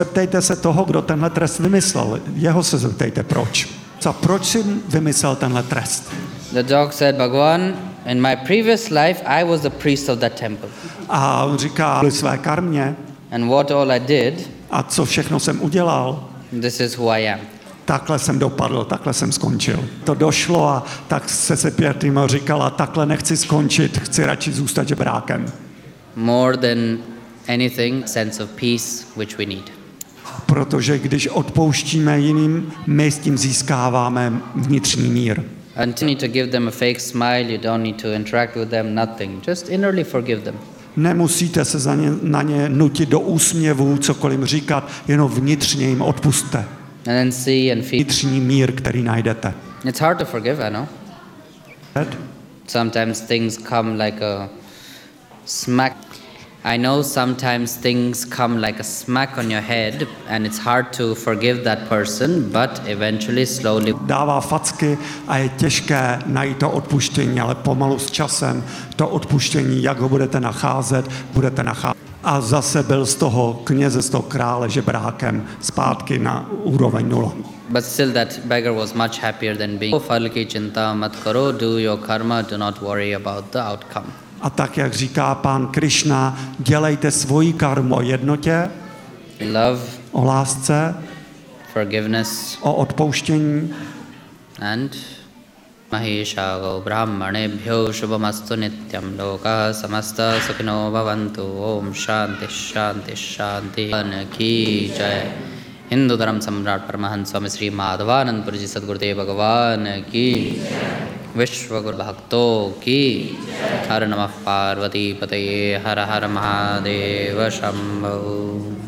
Zeptejte se toho, kdo tenhle trest vymyslel. Jeho se zeptejte, proč. Proč si vymyslel tenhle trest? The dog said, Bhagwan, in my previous life, I was the priest of that temple. A on říká své karmě. And what all I did, a co všechno jsem udělal, this is who I am. Takhle jsem dopadl, takhle jsem skončil. To došlo a tak se Pětrimo říkala, takhle nechci skončit, chci radši zůstat žebrákem. More than anything, sense of peace which we need. Protože když odpouštíme jiným, my s tím získáváme vnitřní mír. And you need to give them a fake smile, you don't need to interact with them, nothing. Just innerly forgive them. Nemusíte se na ně nutit do úsměvu, cokoliv říkat, jenom vnitřně jim odpusťte. And then see and feel. Vnitřní mír, který najdete. It's hard to forgive, I know. Sometimes things come like a smack. I know sometimes things come like a smack on your head and it's hard to forgive that person, but eventually slowly. Dává facky a je těžké najít to odpuštění, ale pomalu s časem to odpuštění, jak ho budete nacházet. A zase byl z toho kněze, z toho krále žebrákem zpátky na úroveň 0. But still that beggar was much happier than being. Fal ki chinta mat karo, do your karma, do not worry about the outcome. A tak, jak říká pán Krišna, dělejte svoji karmu o jednotě, love, o lásce, forgiveness, o odpouštění. And Maheshago Brahmanebhyo Shubhamastu Nityam Loka Samasta Sukhino Bhavantu Om Shanti Shanti Shanti Ki Jai. Hindu Dharam Samrat Paramahansa Swami Sri Madhavanand Purji Sadgurudev Bhagavan Ki Vishwaguru Bhakto Ki Har Namah Parvati Pataye Har Har Mahadev Shambho.